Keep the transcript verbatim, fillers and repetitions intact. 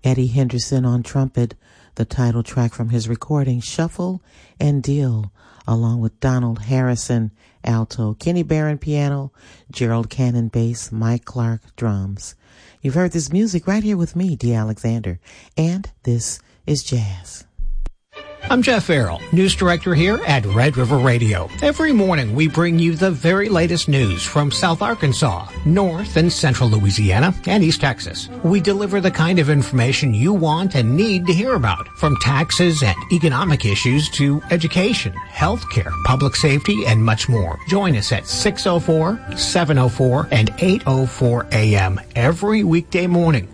Eddie Henderson on trumpet, the title track from his recording, Shuffle and Deal, along with Donald Harrison, alto, Kenny Barron, piano, Gerald Cannon, bass, Mike Clark, drums. You've heard this music right here with me, Dee Alexander, and this is Jazz. I'm Jeff Farrell, news director here at Red River Radio. Every morning we bring you the very latest news from South Arkansas, North and Central Louisiana, and East Texas. We deliver the kind of information you want and need to hear about, from taxes and economic issues to education, healthcare, public safety, and much more. Join us at six oh four, seven oh four, and eight oh four a.m. every weekday morning